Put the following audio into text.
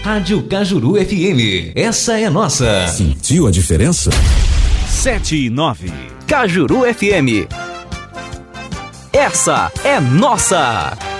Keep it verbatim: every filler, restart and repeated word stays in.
Rádio Cajuru F M. Essa é nossa. Sentiu a diferença? sete e nove. Cajuru F M. Essa é nossa.